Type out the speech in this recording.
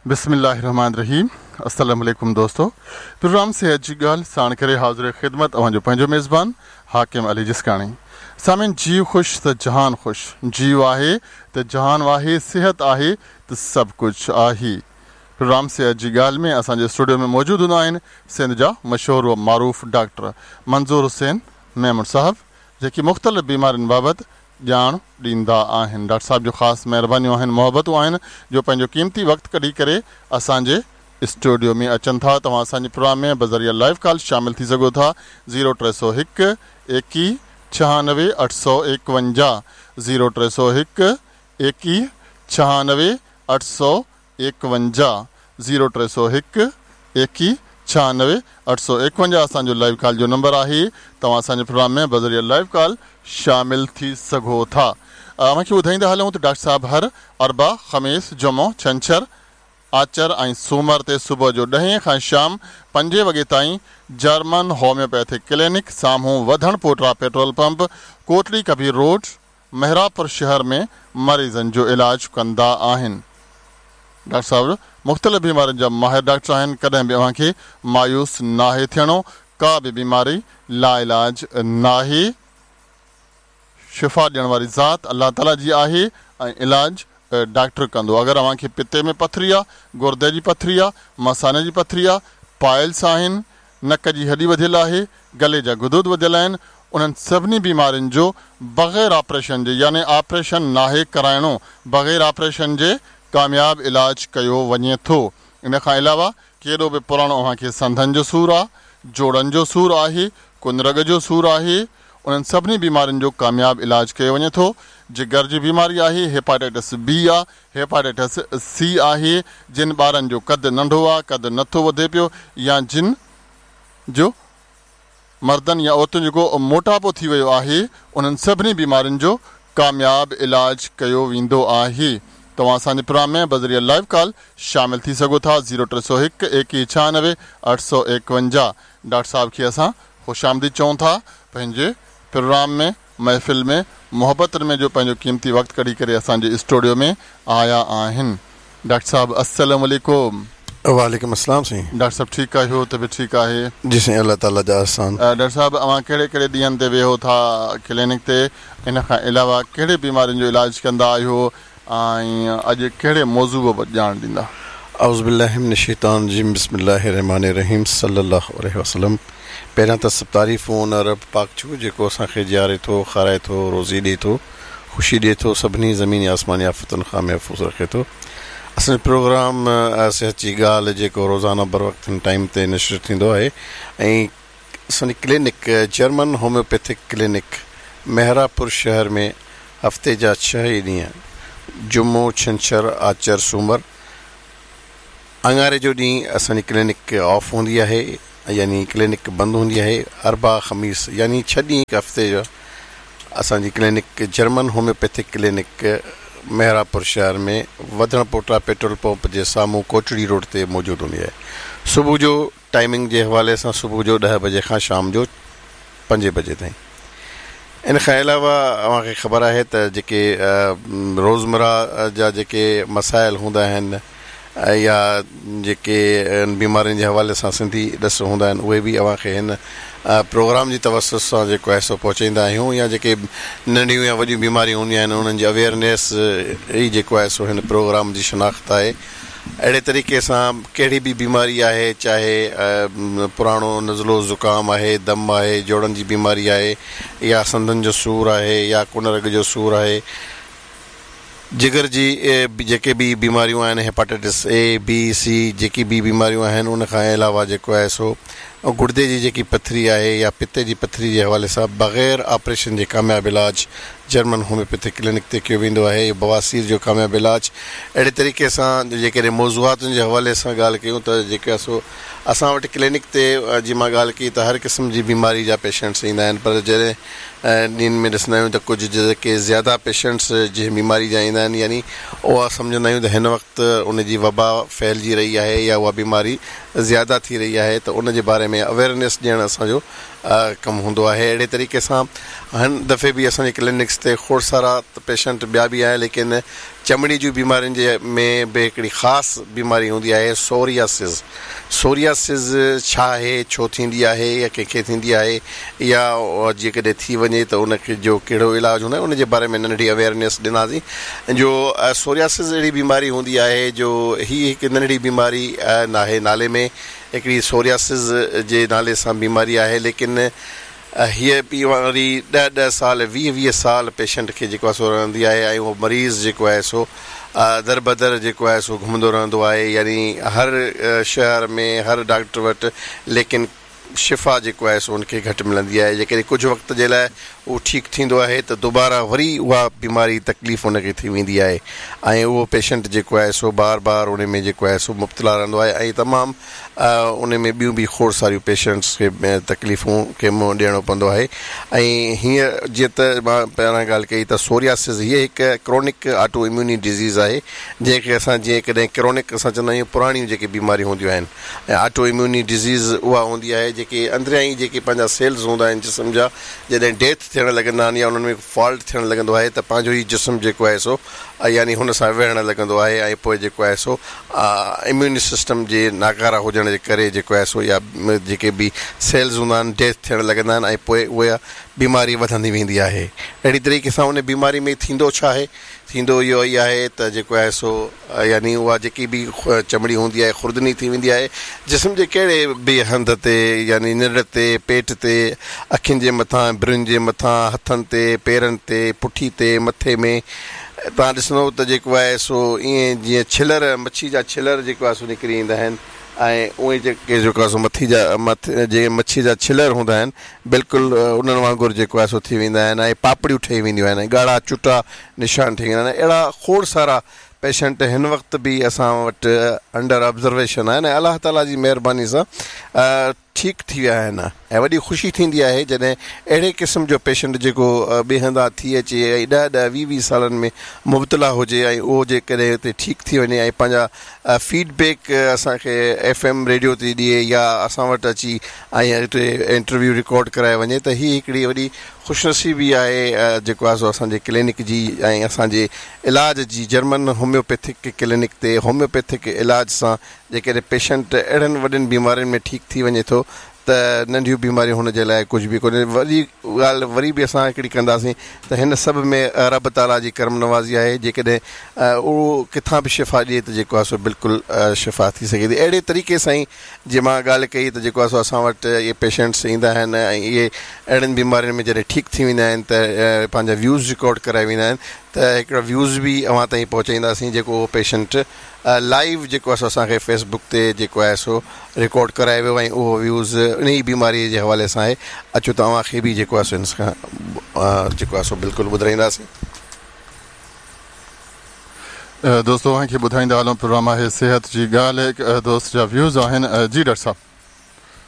बिस्मिल्लाहिर्रहमानिर्रहीम। अस्सलाम वालेकुम दोस्तों। प्रोग्राम से अॼु ॻाल्हि साण करे हाज़िर ख़िदमत अवांजो पंहिंजो मेज़बान हाकिम अली जिस्काणी। सामिन जीव ख़ुशि त जहान ख़ुशि, जीव आहे त जहान आहे, सिहत आहे त सभु कुझु आहे। प्रोग्राम से अॼु ॻाल्हि में असांजे स्टूडियो में मौजूदु हूंदा आहिनि सिंध जा मशहूरु मारूफ़ डॉक्टर मंज़ूर हुसैन मेमन साहब, जेकी मुख़्तलिफ़ बीमारियुनि बाबति ॼाण ॾींदा आहिनि। डॉक्टर साहब जो ख़ासि महिरबानियूं आहिनि, मोहबतूं आहिनि जो पंहिंजो क़ीमती वक़्तु कढी करे असांजे स्टूडियो में अचनि था। तव्हां असांजे प्रोग्राम में बज़रिया लाइव कॉल शामिल थी सघो था 0301 21 96 851 0301 21 96 851 0301 21 96 851 असांजो लाइव कॉल जो नंबर आहे। तव्हां असांजे प्रोग्राम में बज़रिया लाइव कॉल शामिल थी सघो था। मूंखे ॿुधाईंदा हलूं त डॉक्टर साहब हर अरबा, ख़मीस, जुमो, छंछरु, आचर ऐं सूमर ते सुबुह जो 10 खां शाम 5 वॻे ताईं जर्मन होम्योपैथिक क्लिनिक, साम्हूं वधण पोटरा petrol pump, Kotli Kabir road, Mehrabpur शहर में मरीज़नि जो इलाज कंदा आहिनि। डॉक्टर साहब मुख़्तलिफ़ बीमारियुनि जा माहिर डॉक्टर आहिनि। कॾहिं बि अव्हांखे मायूस नाहे थियणो, का बि बीमारी लाइलाज नाहे। शिफ़ा ॾियण वारी ज़ात अल्लाह ताला जी आहे ऐं इलाज डॉक्टर कंदो। अगरि अव्हांखे पिते में पथरी आहे, गुर्दे जी पथरी आहे, मसाने जी पथरी आहे, पाइल्स आहिनि, नक जी हॾी वधियल आहे, गले जा गुदूद वधियल आहिनि, उन्हनि सभिनी बीमारियुनि जो बग़ैर ऑपरेशन जे, यानी ऑपरेशन नाहे कराइणो, बग़ैर ऑपरेशन जे कामयाबु इलाज कयो वञे थो। इन खां अलावा केॾो बि पुराणो अव्हांखे संधनि जो सूरु आहे, जोड़नि जो सूरु आहे, कुनरग जो सूरु आहे, उन्हनि सभिनी बीमारियुनि जो कामयाबु इलाज कयो वञे थो। जिगर जी बीमारी आहे, हेपाटाइटिस बी आहे, हेपाटाइटिस सी आहे, जिन ॿारनि जो कदु नंढो आहे, कदु नथो वधे पियो, या जिन जो मर्दनि या औरतुनि जेको मोटापो थी वियो आहे, उन्हनि सभिनी बीमारियुनि जो कामयाबु इलाज कयो वेंदो आहे। तव्हां असांजे प्रोग्राम में बज़रिया लाइव कॉल शामिल थी सघो था 0301 21 96 851। डॉक्टर साहब खे असां ख़ुशि आमदीद चऊं था पंहिंजे प्रोग्राम में, महफ़िल में, मोहबतनि में जो पंहिंजो क़ीमती वक़्तु कढी करे असांजे स्टूडियो में आया आहिनि। डॉक्टर साहब अस्सलाम वालेकुम। वालेकुम अस्सलाम साईं। डॉक्टर साहब ठीकु आहियो? तबियत ठीकु आहे? जी साईं, अल्लाह ताला जा अहसान। डॉक्टर साहब अव्हां कहिड़े कहिड़े ॾींहंनि ते वेहो था क्लिनिक ते? इन खां अलावा कहिड़े बीमारियुनि जो इलाज कंदा आहियो ऐं अॼु कहिड़े मौज़ू बाबति ॼाण ॾींदा? औज़ु बिल्लाहि मिनश शैतानिर रजीम, बिस्मिल्लाहिर रहमानिर रहीम, सल्लल्लाहु अलैहि वसल्लम। पहिरियां त सभु तारीफ़ूं उन रब पाक जो जेको असांखे ॼारे थो, खाराए थो, रोज़ी ॾिए थो, ख़ुशी ॾिए थो, सभिनी ज़मीनी आसमानी आफ़तुनि खां महफ़ूज़ रखे थो। असांजो प्रोग्राम सिहत जी ॻाल्हि जेको रोज़ाना बर वक़्तु टाइम ते नशर थींदो आहे, ऐं असांजी clinic German homeopathic clinic Mehrabpur शहर में हफ़्ते जा 6 ॾींहं, जुमो, छंछरु, आचर, सूमर, अंगारे जो ॾींहुं असांजी क्लिनिक ऑफ हूंदी आहे, यानी क्लिनिक बंदि हूंदी आहे। अरबा, ख़मीस यानी 6 ॾींहं हफ़्ते जो असांजी clinic German homeopathic clinic Mehrabpur शहर में वधण पोटरा पेट्रोल पंप जे साम्हूं कोटड़ी रोड ते मौजूदु हूंदी आहे। सुबुह जो टाइमिंग जे हवाले सां सुबुह जो 10 बजे खां शाम जो 5 बजे ताईं। इन खां अलावा अव्हांखे ख़बर आहे त जेके रोज़मर्रा जा जेके मसाइल हूंदा आहिनि या जेके बीमारियुनि जे हवाले सां सिंधी ॾस हूंदा आहिनि, उहे बि अव्हांखे हिन प्रोग्राम जी तवसुस सां जेको आहे सो पहुचाईंदा आहियूं। या जेके नंढियूं या वॾियूं बीमारियूं हूंदियूं आहिनि, उन्हनि जी अवेयरनेस ई जेको आहे सो हिन प्रोग्राम जी शनाख़्त आहे। अहिड़े तरीक़े सां कहिड़ी बि बीमारी आहे, चाहे पुराणो नज़लो ज़ुकाम आहे, दम आहे, जोड़नि जी बीमारी आहे, या संधनि जो सूरु आहे, या कुनरग जो सूरु आहे, जिगर जी जेके बि बीमारियूं आहिनि, हेपाटाइटिस ए, बी, सी, जेकी बि बीमारियूं आहिनि, उन खां अलावा जेको आहे सो गुर्दे जी जेकी पथरी आहे या पिते जी पथरी जे हवाले सां बग़ैर ऑपरेशन जे कामयाबु इलाज जर्मन होम्योपैथिक क्लिनिक ते कयो वेंदो आहे। बवासीर जो कामयाबु इलाज। अहिड़े तरीक़े सां जेकॾहिं मौज़ूआतुनि जे हवाले सां ॻाल्हि कयूं त जेके सो असां वटि क्लिनिक ते जी मां ॻाल्हि कई त हर क़िस्म जी बीमारी जा पेशेंट्स ईंदा आहिनि, पर जॾहिं ॾींहंनि में ॾिसंदा आहियूं त कुझु जेके ज़्यादा पेशेंट्स जंहिं बीमारी जा ईंदा आहिनि, यानी उहा सम्झंदा आहियूं त हिन वक़्तु उन जी वबा फैलिजी रही आहे या उहा बीमारी ज़्यादा थी रही आहे, त उन जे बारे में अवेयरनेस ॾियणु असांजो कमु हूंदो आहे। अहिड़े तरीक़े सां हिन दफ़े बि असांजे क्लिनिक्स ते खोड़ सारा पेशेंट ॿिया बि आहे, लेकिन चमड़ी जूं बीमारियुनि जे में बि हिकिड़ी ख़ासि बीमारी हूंदी आहे सोरियासिस. सोरियासिस छा आहे, छो थींदी आहे या कंहिंखे थींदी आहे, या जेकॾहिं थी वञे त उनखे जो कहिड़ो इलाजु हूंदो आहे, उनजे बारे में नंढड़ी अवेयरनेस ॾिनासीं. जो सोरियासिस अहिड़ी बीमारी हूंदी आहे जो हीअ हिकु नंढड़ी बीमारी नाहे, नाले में हिकिड़ी सोरियासिस जे नाले सां बीमारी आहे, लेकिन हीअ बीमारी 10 साल 20 साल पेशेंट खे जेको आहे सो रहंदी आहे, ऐं उहो मरीज़ जेको आहे सो दर बदर जेको आहे सो घुमंदो रहंदो आहे, यानी हर शहर में हर डॉक्टर वटि, लेकिन शिफ़ा जेको आहे सो उनखे घटि मिलंदी आहे. जेकॾहिं कुझु वक़्त जे लाइ उहो ठीकु थींदो आहे त दुबारा वरी उहा बीमारी तकलीफ़ उनखे थी वेंदी आहे, ऐं उहो पेशेंट जेको आहे सो बार बार उन में जेको आहे सो मुब्तला रहंदो आहे, ऐं तमामु उन में ॿियूं बि खोड़ सारियूं पेशेंट्स खे तकलीफ़ूं खे मुंहुं ॾियणो पवंदो आहे. ऐं हीअं जीअं त मां पहिरां ॻाल्हि कई त सोरियासिस हीअ हिकु क्रोनिक ऑटो इम्यूनी डिज़ीज़ आहे, जंहिंखे असां जीअं कॾहिं क्रोनिक असां चवंदा आहियूं पुराणियूं जेके बीमारियूं हूंदियूं आहिनि, ऐं ऑटो इम्यूनी डिज़ीज़ उहा हूंदी आहे जेके अंदरियां ई जेके पंहिंजा सेल्स हूंदा आहिनि जिस्म जा, जॾहिं डेथ थियणु लॻंदा आहिनि या उन्हनि में फॉल्ट थियणु लॻंदो आहे त पंहिंजो ई जिस्म जेको आहे सो यानी हुन सां विढ़णु लॻंदो आहे, ऐं पोइ जेको आहे सो इम्यूनी सिस्टम जे नाकारा हुजण जे करे जेको आहे सो या जेके बि सेल्स हूंदा आहिनि डेथ थियणु लॻंदा आहिनि, ऐं पोइ उहा बीमारी वधंदी वेंदी आहे. अहिड़ी तरीक़े सां उन बीमारी में थींदो छा आहे, थींदो इहो ई आहे त जेको आहे सो यानी उहा जेकी बि चमड़ी हूंदी आहे खुर्दनी थी वेंदी आहे जिस्म जे कहिड़े बि हंध ते, यानी निंड ते, पेट ते, अखियुनि जे मथां, ब्रिन जे मथां, हथनि ते, पेरनि ते, पुठी ते, मथे में. तव्हां ॾिसंदो त जेको आहे सो ईअं जीअं छिलर, मच्छी जा छिलर जेको आहे सो निकिरी ईंदा आहिनि, ऐं उहे जेके जेको आहे सो मथे जे मच्छी जा छिलर हूंदा आहिनि बिल्कुलु उन्हनि वांगुरु जेको आहे सो थी वेंदा आहिनि, ऐं पापड़ियूं ठही वेंदियूं आहिनि, ऐं ॻाढ़ा चुटा निशान ठही वेंदा आहिनि. अहिड़ा खोड़ सारा पेशेंट हिन वक़्तु बि असां वटि अंडर ऑब्ज़र्वेशन आहिनि, ऐं अलाह ताला जी महिरबानी सां ठीकु थी विया आहिनि. ऐं वॾी ख़ुशी थींदी आहे जॾहिं अहिड़े क़िस्म जो पेशेंट जेको ॿिए हंधा थी अचे ऐं 10-20 सालनि में मुब्तला हुजे, ऐं उहो जेकॾहिं हुते ठीकु थी वञे ऐं पंहिंजा फीडबैक असांखे FM रेडियो ते ॾिए या असां वटि अची ऐं हिते इंटरव्यू रिकॉर्ड कराए वञे, त हीअ हिकिड़ी वॾी ख़ुशनसीबी आहे जेको आहे सो असांजे क्लिनिक जी ऐं असांजे इलाज जी. जर्मन होम्योपैथिक क्लिनिक ते होम्योपैथिक इलाज सां जेकॾहिं पेशेंट अहिड़नि वॾनि बीमारियुनि में ठीकु थी वञे थो त नंढियूं बीमारियूं हुन जे लाइ कुझु बि कोन्हे. वरी ॻाल्हि वरी बि असां हिकिड़ी कंदासीं त हिन सभु में रब ताला जी करम नवाज़ी आहे, जेकॾहिं उहो किथां बि शिफ़ा ॾिए त जेको आहे सो बिल्कुलु शिफ़ा थी सघे थी. अहिड़े तरीक़े सां ई जीअं मां ॻाल्हि कई त जेको आहे सो असां वटि इहे पेशेंट्स ईंदा आहिनि, ऐं इहे अहिड़नि बीमारियुनि में जॾहिं ठीकु थी वेंदा आहिनि त पंहिंजा व्यूज़ रिकॉर्ड कराए वेंदा आहिनि, त हिकिड़ा व्यूज़ बि अव्हां ताईं पहुचाईंदासीं जेको उहो पेशेंट लाइव जेको आहे सो असांखे फेसबुक ते जेको आहे सो रिकॉर्ड कराए वियो, ऐं उहो व्यूज़ उन ई बीमारीअ जे हवाले सां आहे. अचो तव्हांखे बि जेको आहे सो हिन सां जेको आहे सो बिल्कुलु ॿुधाईंदासीं. दोस्तो तव्हांखे ॿुधाईंदा हलूं, प्रोग्राम आहे सिहत जी ॻाल्हि. हिकु दोस्त जा व्यूज़ आहिनि. जी डॉक्टर साहब.